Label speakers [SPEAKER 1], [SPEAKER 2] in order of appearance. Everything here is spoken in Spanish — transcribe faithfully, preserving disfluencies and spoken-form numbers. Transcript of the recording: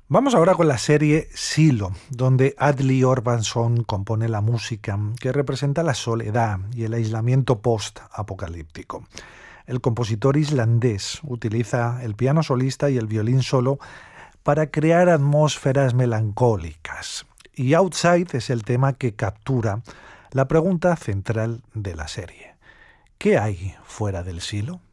[SPEAKER 1] Vamos ahora con la serie Silo, donde Adli Orbanson compone la música que representa la soledad y el aislamiento post-apocalíptico. El compositor islandés utiliza el piano solista y el violín solo para crear atmósferas melancólicas. Y Outside es el tema que captura la pregunta central de la serie. ¿Qué hay fuera del silo?